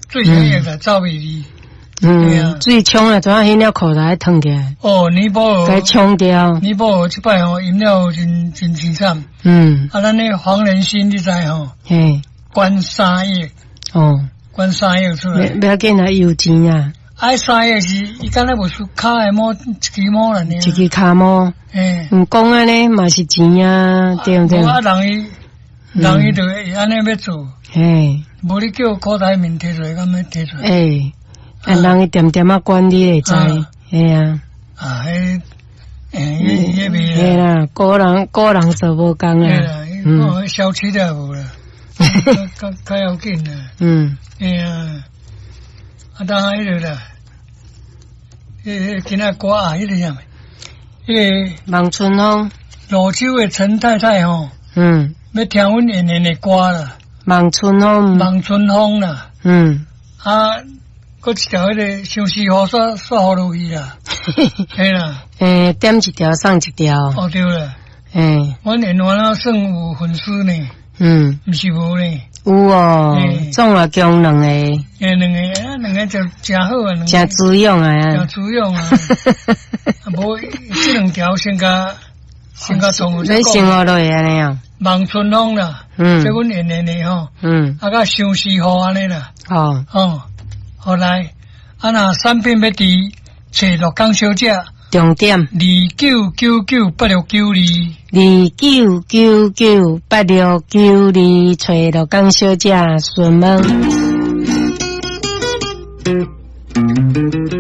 最强药的糙米粒。 最冲了，怎样饮料口才烫起来？ 哦，尼泊尔该冲掉。 尼泊尔这摆吼饮料真惨。咱那黄连心你知吼？ 嘿， 关三叶。哦，关三叶出来。 不要紧啊，有钱啊。 三叶是伊敢若无输骹诶毛，一支毛啦呢。 一支骹毛。讲安尼嘛是钱啊，对不对？ 人伊就会安尼要做。无你叫口袋面摕出来，敢要摕出来？ 人伊点点啊管理会知，嘿啊。 迄边。 嘿啦，个人做无共啊。 小气的无啦。较要紧啦。嘿啊。当然迄个啦。今仔歌啊，迄个啥物？迄个望春风。 泸州的陈太太吼。要听阮演员的歌啦。 望春风。 望春风啦。搁一条迄个相思河煞好落去啦。嘿啦。 点一条送一条。 哦对啦。阮演员啊算有粉丝呢。毋是无呢。 有哦，总也强两个。 两个就真好啊。 真滋养啊。 真滋养啊。无这两条先甲同你生活落去安尼啊？ 望春风啦。这阮演员的吼。甲相思河安尼啦。后来，若产品要伫找鹿港小姐， 重点 29998692 29998692找鹿港小姐询问。